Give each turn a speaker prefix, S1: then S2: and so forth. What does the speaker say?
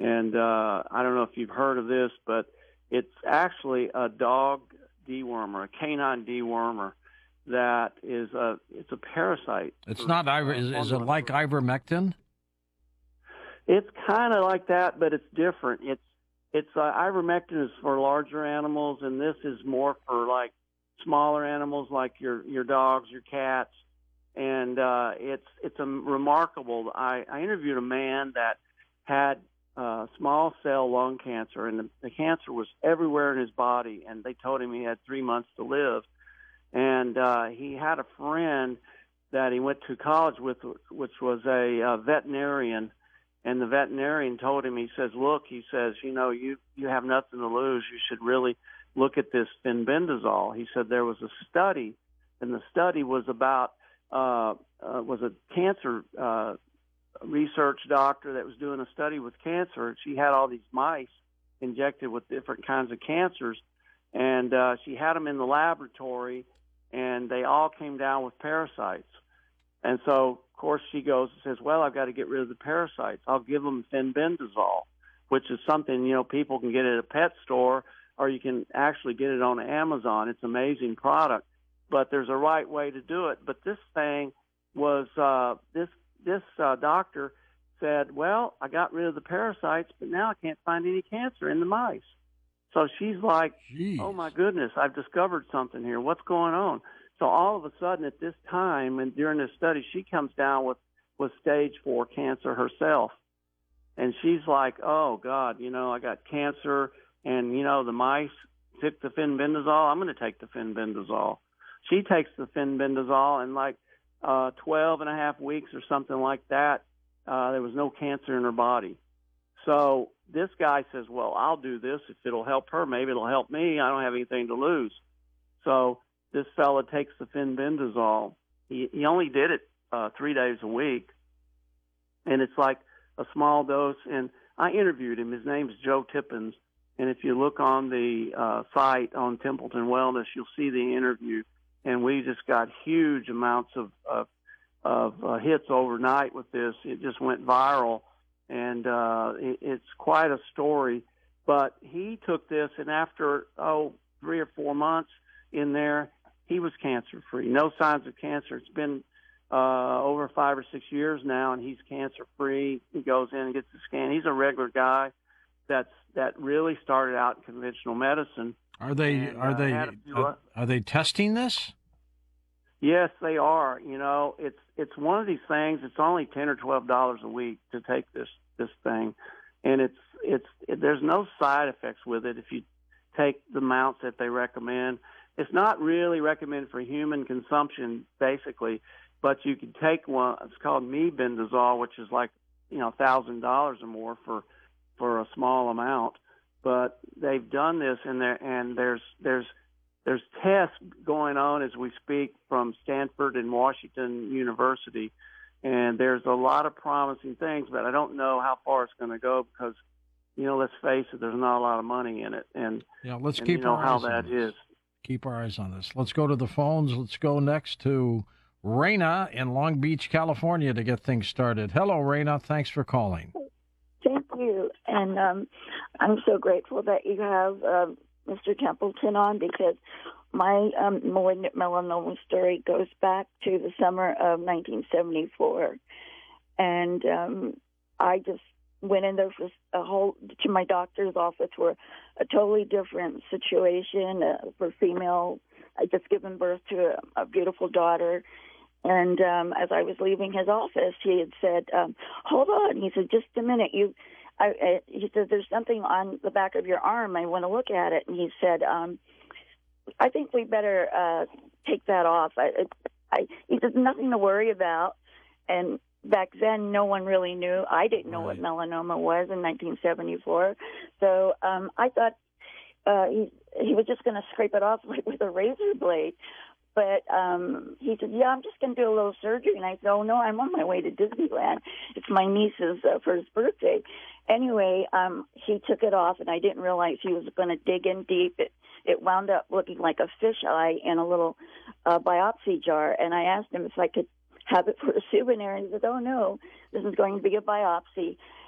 S1: And I don't know if you've heard of this, but it's actually a dog dewormer, a canine dewormer that is it's a parasite.
S2: It's not is it like ivermectin?
S1: It's kind of like that, but it's different. It's ivermectin is for larger animals, and this is more for like smaller animals, like your dogs, your cats. And it's a remarkable. I interviewed a man that had small cell lung cancer, and the cancer was everywhere in his body, and they told him he had 3 months to live. And he had a friend that he went to college with, which was a veterinarian. And the veterinarian told him, he says, look, he says, you have nothing to lose. You should really look at this fenbendazole. He said there was a study, and the study was about, was a cancer research doctor that was doing a study with cancer. She had all these mice injected with different kinds of cancers, and she had them in the laboratory, and they all came down with parasites. And so, of course, she goes and says, well, I've got to get rid of the parasites. I'll give them fenbendazole, which is something, people can get at a pet store, or you can actually get it on Amazon. It's an amazing product, but there's a right way to do it. But this thing was, this doctor said, well, I got rid of the parasites, but now I can't find any cancer in the mice. So she's like,
S2: Jeez.
S1: Oh, my goodness, I've discovered something here. What's going on? So all of a sudden at this time and during this study, she comes down with stage 4 cancer herself. And she's like, oh, God, I got cancer, and, the mice took the fenbendazole. I'm going to take the fenbendazole. She takes the fenbendazole, and like 12 and a half weeks or something like that, there was no cancer in her body. So this guy says, well, I'll do this. If it'll help her, maybe it'll help me. I don't have anything to lose. So this fella takes the fenbendazole. He only did it 3 days a week, and it's like a small dose. And I interviewed him. His name's Joe Tippins, and if you look on the site on Templeton Wellness, you'll see the interview. And we just got huge amounts of hits overnight with this. It just went viral, and it's quite a story. But he took this, and after 3 or 4 months in there, he was cancer-free. No signs of cancer. It's been over 5 or 6 years now, and he's cancer-free. He goes in and gets the scan. He's a regular guy that really started out in conventional medicine.
S2: Are they testing this?
S1: Yes, they are. It's one of these things. It's only $10 or $12 a week to take this thing, and there's no side effects with it if you take the amounts that they recommend. It's not really recommended for human consumption, basically, but you can take one. It's called mebendazole, which is like $1,000 or more for a small amount. But they've done this in there, and there's tests going on as we speak from Stanford and Washington University, and there's a lot of promising things, but I don't know how far it's going to go because, let's face it, there's not a lot of money in it, and
S2: let's keep our eyes
S1: on this.
S2: Keep our eyes on this. Let's go to the phones. Let's go next to Raina in Long Beach, California, to get things started. Hello, Raina. Thanks for calling.
S3: Thank you, and I'm so grateful that you have Mr. Templeton on, because my malignant melanoma story goes back to the summer of 1974, and I just went in there to my doctor's office for a totally different situation for female. I just given birth to a beautiful daughter. And as I was leaving his office, he had said, hold on. He said, just a minute. He said, there's something on the back of your arm. I want to look at it. And he said, I think we better take that off. He said, nothing to worry about. And back then, no one really knew. I didn't know what melanoma was in 1974. So I thought he was just going to scrape it off with a razor blade. But he said, yeah, I'm just going to do a little surgery. And I said, oh, no, I'm on my way to Disneyland. It's my niece's first birthday. Anyway, he took it off, and I didn't realize he was going to dig in deep. It wound up looking like a fish eye in a little biopsy jar. And I asked him if I could have it for a souvenir. And he said, oh, no, this is going to be a biopsy.